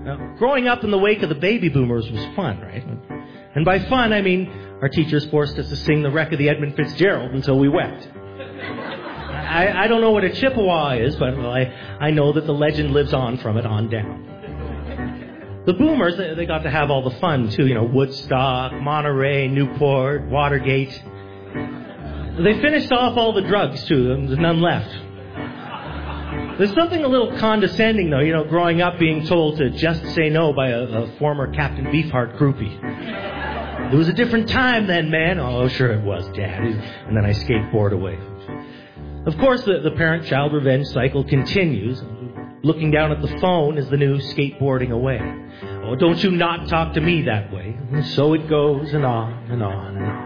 Now, growing up in the wake of the baby boomers was fun, right? And by fun, I mean our teachers forced us to sing the wreck of the Edmund Fitzgerald until we wept. I don't know what a Chippewa is, but well, I know that the legend lives on from it on down. The boomers, they got to have all the fun, too. Woodstock, Monterey, Newport, Watergate. They finished off all the drugs, too. There's none left. There's something a little condescending, though, growing up being told to just say no by a former Captain Beefheart groupie. It was a different time then, man. Oh, sure it was, Dad. And then I skateboard away. Of course, the parent-child revenge cycle continues. Looking down at the phone is the new skateboarding away. Oh, don't you not talk to me that way. And so it goes and on and on and on.